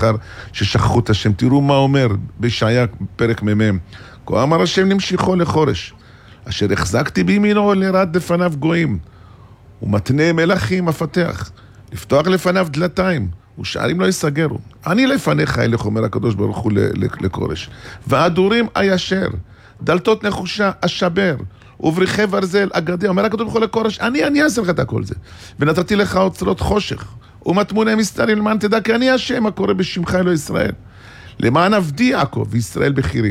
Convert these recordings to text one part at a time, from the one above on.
אחר ששכחו את השם. תראו מה אומר בישעיה פרק מ"מ. כה אמר השם נמשיכו לחורש, אשר החזקתי בימינו לרד לפניו גויים, ומתנה מלכים מפתח, לפתוח לפניו דלתיים, ושערים לא יסגרו. אני לפניך אלך, אומר הקדוש ברוך הוא לקורש, והדורים איישר, דלתות נחושה אשבר, ובריחי ברזל אגדיה. אומר הקדוש ברוך הוא לקורש, אני אעשה לך את הכל זה. ונתתי לך אוצרות חושך, ומטמוני מסתרים, למען תדע כי אני השם הקורא בשמך אלוהי ישראל, למען עבדי יעקב וישראל בחירי.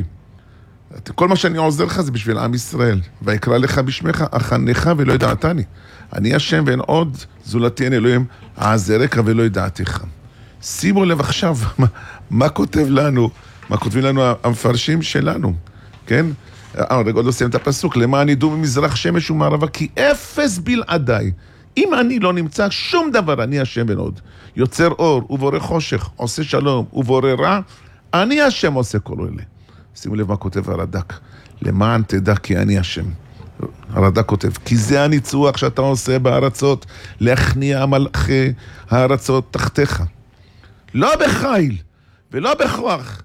כל מה שאני עוזר לך זה בשביל עם ישראל. ויקרא לך בשמך אחנך ולא ידעתני. אני השם ואין עוד זולתי אין אלוהים, אעזרך ולא ידעתך. שימו לב עכשיו מה כותב לנו, מה כותבים לנו המפרשים שלנו, כן? רגע, עוד לא סיים את הפסוק. למען ידעו ממזרח שמש ומערבה כי אפס בלעדיי. אם אני לא נמצא שום דבר, אני השם ואין עוד. יוצר אור ובורא חושך, עושה שלום ובורא רע, אני השם עושה כל אלה. שימו לב מה כותב הרד"ק, למען תדע כי אני השם. הרד"ק כותב, כי זה הניצוח שאתה עושה בארצות, להכניע מלכי הארצות תחתיך. לא בחיל ולא בכוח,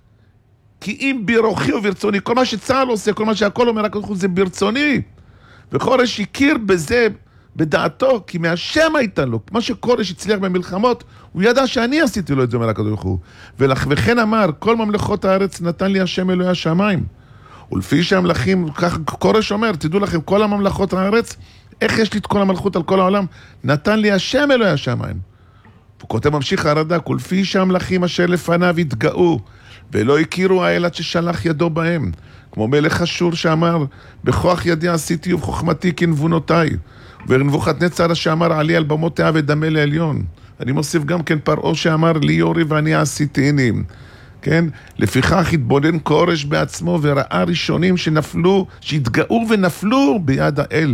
כי אם ברוחי וברצוני, כל מה שצהל עושה, כל מה שהכל אומר, זה ברצוני. וחורש הכיר בזה בדעתו, כי מהשם הייתה לו. מה שקורש הצליח במלחמות, הוא ידע שאני עשיתי לו את זה, אומר הקדוש ברוך הוא. וכן אמר, כל ממלכות הארץ נתן לי השם אלוהי השמיים. ולפי שהמלכים, כך קורש אומר, תדעו לכם, כל הממלכות הארץ, איך יש לי את כל המלכות על כל העולם? נתן לי השם אלוהי השמיים. הוא כותב ממשיך הרד"ק, ולפי שהמלכים אשר לפניו התגאו, ולא הכירו האל עד ששלח ידו בהם. כמו מלך אשור שאמר, בכוח ידי עשיתי ובחוכמתי כנבונותיי. ונבוכדנצר שאמר עלי על במותיה ודמה לעליון. אני מוסיף גם כן פרעה שאמר לי יורי ואני עשיתיני. כן? לפיכך התבונן קורש בעצמו וראה ראשונים שנפלו, שהתגאו ונפלו ביד האל.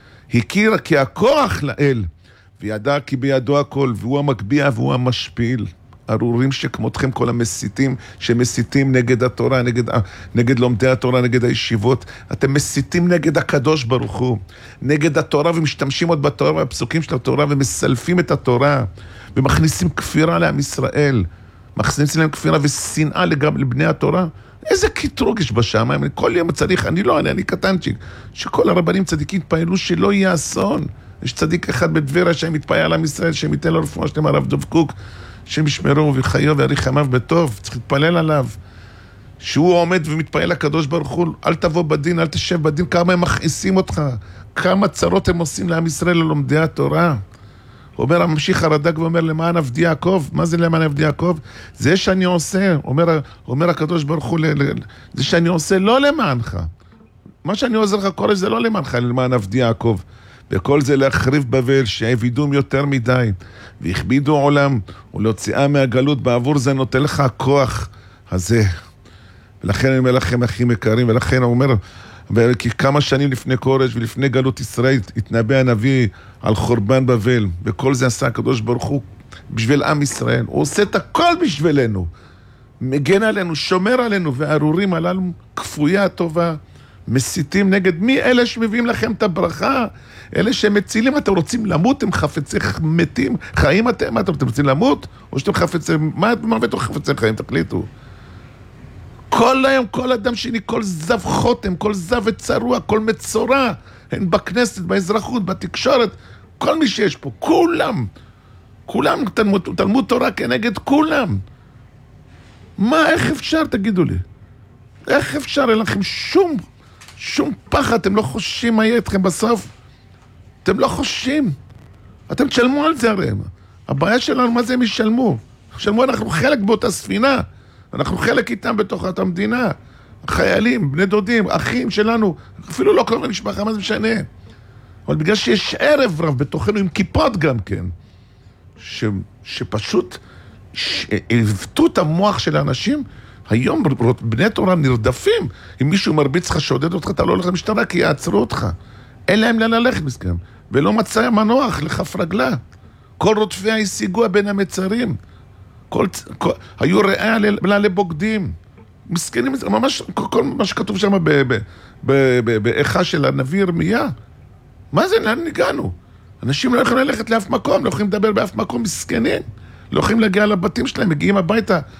הכיר כי הכוח לאל, וידע כי בידו הכל, והוא המגביע והוא המשפיל. ארורים שכמותכם כל המסיתים שמסיתים נגד התורה, נגד לומדי התורה, נגד הישיבות. אתם מסיתים נגד הקדוש ברוך הוא, נגד התורה, ומשתמשים עוד בתורה, בפסוקים של התורה, ומסלפים את התורה, ומכניסים כפירה לעם ישראל, מכניסים להם כפירה ושנאה לבני התורה. איזה קטרוג יש בשמיים. כל יום צריך, אני קטנצ'יק, שכל הרבנים צדיקים התפעלו שלא יהיה אסון. יש צדיק אחד בדברה שהם מתפעל על עם ישראל, שהם ייתן לו רפואה שלמה, הרב דב קוק, שהם ישמרו וחיו ויאריך ימיו בטוב. צריך להתפלל עליו, שהוא עומד ומתפעל לקדוש ברוך הוא, אל תבוא בדין, אל תשב בדין. כמה הם מכעיסים אותך, כמה צרות הם עושים לעם ישראל ללומדי התורה. הוא אומר, הממשיך הרד"ק ואומר, למען עבדי יעקב. מה זה למען עבדי יעקב? זה שאני עושה, אומר הקדוש ברוך הוא, זה שאני עושה לא למענך. מה שאני עוזר לך קורש זה לא למענך, למען עבדי יעקב. וכל זה להחריב בבל, שהעבידום יותר מדי, והכבידו עולם, ולהוציאה מהגלות, בעבור זה נותן לך הכוח הזה. ולכן אני אומר לכם, אחים יקרים, ולכן הוא אומר, כי כמה שנים לפני קורש ולפני גלות ישראל, התנבא הנביא על חורבן בבל, וכל זה עשה הקדוש ברוך הוא בשביל עם ישראל. הוא עושה את הכל בשבילנו, מגן עלינו, שומר עלינו, והארורים הללו כפויה טובה, מסיתים נגד מי? אלה שמביאים לכם את הברכה, אלה שמצילים. אתם רוצים למות? הם חפצי מתים? חיים אתם? אתם רוצים למות? או שאתם חפצי, מה אתם חפצי חיים? תחליטו. כל היום, כל אדם שני, כל זב חותם, כל זב וצרוע, כל מצורע, הן בכנסת, באזרחות, בתקשורת, כל מי שיש פה, כולם תלמוד תורה כנגד כולם. מה, איך אפשר? תגידו לי. איך אפשר? אין לכם שום פחד, אתם לא חושבים מה יהיה אתכם בסוף? אתם לא חושבים. אתם תשלמו על זה הרי. הבעיה שלנו, מה זה הם ישלמו? אנחנו חלק באותה ספינה. אנחנו חלק איתם בתוך המדינה. חיילים, בני דודים, אחים שלנו, אפילו לא קוראים משפחה, מה זה משנה? אבל בגלל שיש ערב רב בתוכנו עם כיפות גם כן, שפשוט עיוותו את המוח של האנשים. היום בני תורה נרדפים. אם מישהו מרביץ לך, שעודד אותך, אתה לא הולך למשטרה, כי יעצרו אותך. אין להם לאן ללכת מסכם. ולא מצא מנוח לכף רגלה. כל רודפיה השיגוה בין המצרים. היו רעה לבוגדים. מסכנים, ממש כל מה שכתוב שם באיכה של הנביא ירמיה. מה זה? לאן הגענו? אנשים לא יכולים ללכת לאף מקום, לא יכולים לדבר באף מקום, מסכנים. לא יכולים להגיע לבתים שלהם, מגיעים הביתה.